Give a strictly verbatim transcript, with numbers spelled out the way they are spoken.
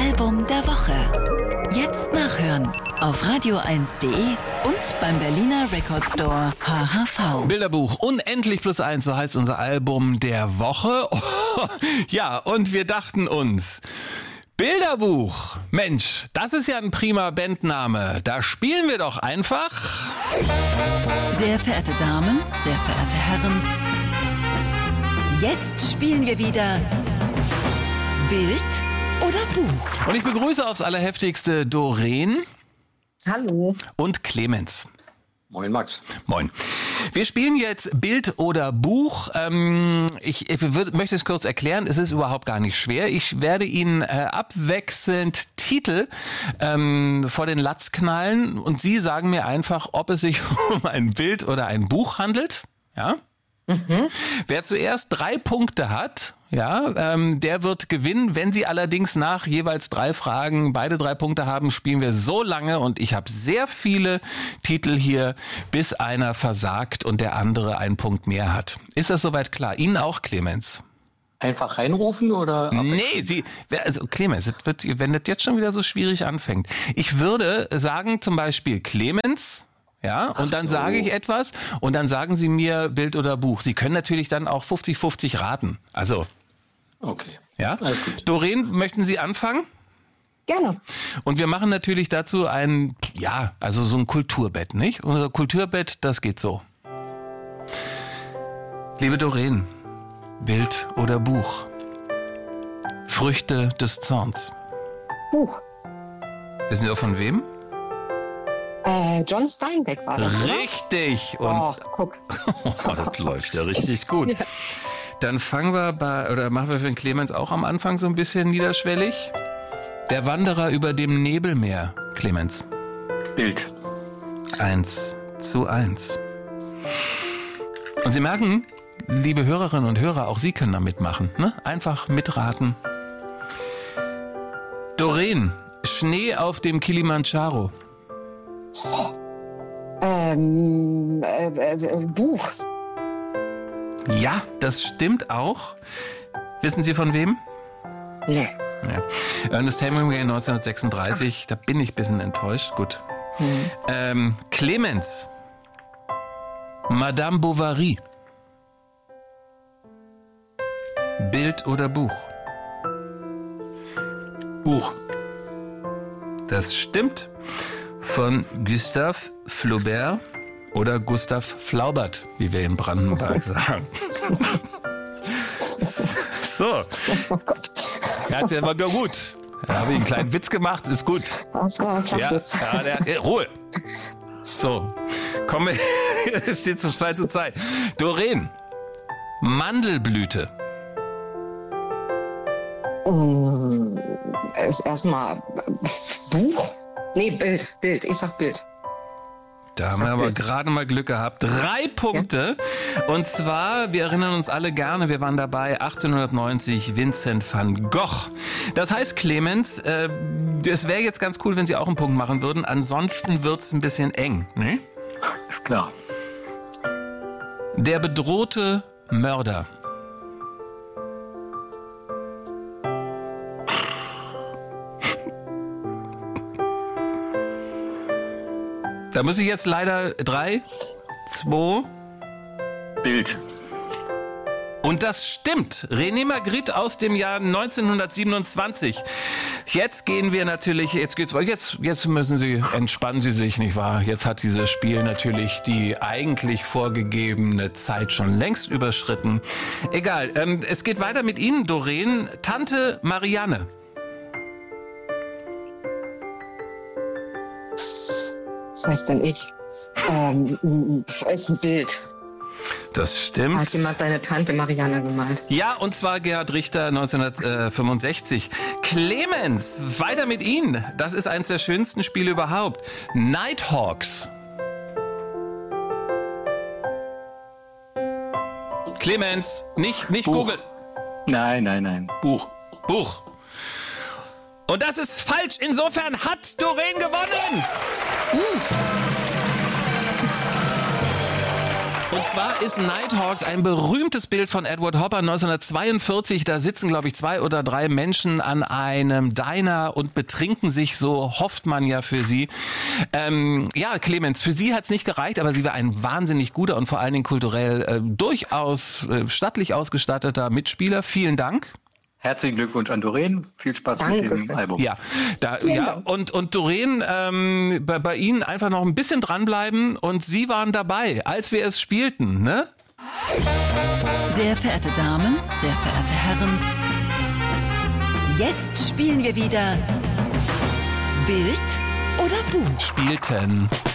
Album der Woche. Jetzt nachhören auf radio eins punkt de und beim Berliner Record Store H H V. Bilderbuch Unendlich plus eins, so heißt unser Album der Woche. Oh, ja, und wir dachten uns, Bilderbuch, Mensch, das ist ja ein prima Bandname. Da spielen wir doch einfach. Sehr verehrte Damen, sehr verehrte Herren, jetzt spielen wir wieder Bild oder Buch. Und ich begrüße aufs Allerheftigste Doreen. Hallo. Und Clemens. Moin Max. Moin. Wir spielen jetzt Bild oder Buch. Ähm, ich ich würd, möchte es kurz erklären, es ist überhaupt gar nicht schwer. Ich werde Ihnen äh, abwechselnd Titel ähm, vor den Latz knallen und Sie sagen mir einfach, ob es sich um ein Bild oder ein Buch handelt. Ja? Mhm. Wer zuerst drei Punkte hat, ja, ähm, der wird gewinnen. Wenn Sie allerdings nach jeweils drei Fragen beide drei Punkte haben, spielen wir so lange und ich habe sehr viele Titel hier, bis einer versagt und der andere einen Punkt mehr hat. Ist das soweit klar? Ihnen auch, Clemens? Einfach reinrufen oder? Nee, Sie, also Clemens, das wird, wenn das jetzt schon wieder so schwierig anfängt. Ich würde sagen zum Beispiel Clemens. Ja, und dann so. sage ich etwas und dann sagen Sie mir Bild oder Buch. Sie können natürlich dann auch fünfzig fünfzig raten. Also. Okay. Ja. Alles gut. Doreen, möchten Sie anfangen? Gerne. Und wir machen natürlich dazu ein, ja, also so ein Kulturbett, nicht? Unser Kulturbett, das geht so. Liebe Doreen, Bild oder Buch? Früchte des Zorns. Buch. Wissen Sie auch von wem? Äh, John Steinbeck war das, richtig. Oder? Und Och, guck. oh, das läuft ja richtig gut. Ja. Dann fangen wir bei, oder machen wir für den Clemens auch am Anfang so ein bisschen niederschwellig. Der Wanderer über dem Nebelmeer, Clemens. Bild. Eins zu eins. Und Sie merken, liebe Hörerinnen und Hörer, auch Sie können da mitmachen, ne? Einfach mitraten. Doreen, Schnee auf dem Kilimanjaro. Ähm, äh, äh, Buch. Ja, das stimmt auch. Wissen Sie von wem? Nee. Ja. Ernest Hemingway neunzehnhundertsechsunddreißig, Ach. Da bin ich ein bisschen enttäuscht. Gut. Mhm. Ähm, Clemens. Madame Bovary. Bild oder Buch? Buch. Das stimmt. Von Gustave Flaubert oder Gustav Flaubert, wie wir in Brandenburg sagen. So. Oh Gott. Ja, jetzt war gut. Da habe ich einen kleinen Witz gemacht, ist gut. Das war ein Flachwitz. Ja, ja, der, Ruhe. So, kommen wir, es steht zu zwei zu zwei. Doreen, Mandelblüte. Um, ist erstmal Buch? Nee, Bild, Bild. Ich sag Bild. Da haben wir aber gerade mal Glück gehabt. Drei Punkte. Ja. Und zwar, wir erinnern uns alle gerne, wir waren dabei, achtzehnhundertneunzig, Vincent van Gogh. Das heißt, Clemens, äh, das wäre jetzt ganz cool, wenn Sie auch einen Punkt machen würden. Ansonsten wird's ein bisschen eng, ne? Ist klar. Der bedrohte Mörder. Da muss ich jetzt leider drei, zwei. Bild. Und das stimmt. René Magritte aus dem Jahr neunzehnhundertsiebenundzwanzig. Jetzt gehen wir natürlich, jetzt geht's, jetzt, jetzt müssen Sie, entspannen Sie sich, nicht wahr? Jetzt hat dieses Spiel natürlich die eigentlich vorgegebene Zeit schon längst überschritten. Egal, ähm, es geht weiter mit Ihnen, Doreen. Tante Marianne. Was heißt denn ich? Ähm, ist ein Bild. Das stimmt. Hat jemand seine Tante Marianne gemalt? Ja, und zwar Gerhard Richter neunzehnhundertfünfundsechzig. Clemens, weiter mit Ihnen. Das ist eines der schönsten Spiele überhaupt. Nighthawks. Clemens, nicht, nicht googeln. Nein, nein, nein. Buch. Buch. Und das ist falsch. Insofern hat Doreen gewonnen. Uh. Und Und zwar ist Nighthawks ein berühmtes Bild von Edward Hopper neunzehnhundertzweiundvierzig. Da sitzen, glaube ich, zwei oder drei Menschen an einem Diner und betrinken sich, so hofft man ja für sie. Ähm, ja, Clemens, für sie hat's nicht gereicht, aber sie war ein wahnsinnig guter und vor allen Dingen kulturell äh, durchaus äh, stattlich ausgestatteter Mitspieler. Vielen Dank. Herzlichen Glückwunsch an Doreen. Viel Spaß Danke. mit dem Album. Ja, da, ja. Und, und Doreen, ähm, bei, bei Ihnen einfach noch ein bisschen dranbleiben und Sie waren dabei, als wir es spielten, ne? Sehr verehrte Damen, sehr verehrte Herren, jetzt spielen wir wieder Bild oder Buch. Spielten.